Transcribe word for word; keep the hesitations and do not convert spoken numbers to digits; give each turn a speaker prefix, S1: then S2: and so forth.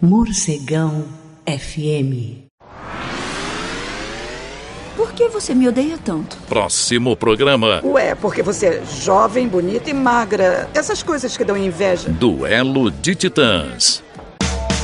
S1: Morcegão F M.
S2: Por que você me odeia tanto?
S3: Próximo programa.
S4: Ué, porque você é jovem, bonita e magra. Essas coisas que dão inveja.
S3: Duelo de Titãs.